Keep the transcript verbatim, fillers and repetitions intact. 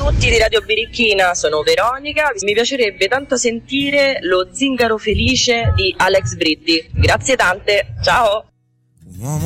tutti di Radio Birichina, sono Veronica. Mi piacerebbe tanto sentire Lo zingaro felice di Alex Britti. Grazie tante, ciao!